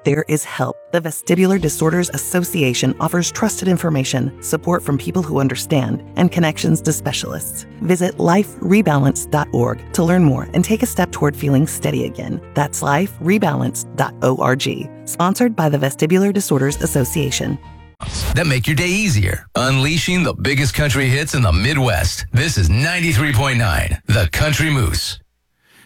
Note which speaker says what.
Speaker 1: there is help. The Vestibular Disorders Association offers trusted information, support from people who understand, and connections to specialists. Visit liferebalance.org to learn more and take a step toward feeling steady again. That's liferebalance.org. Sponsored by the Vestibular Disorders Association.
Speaker 2: That make your day easier. Unleashing the biggest country hits in the Midwest. This is 93.9, The Country Moose.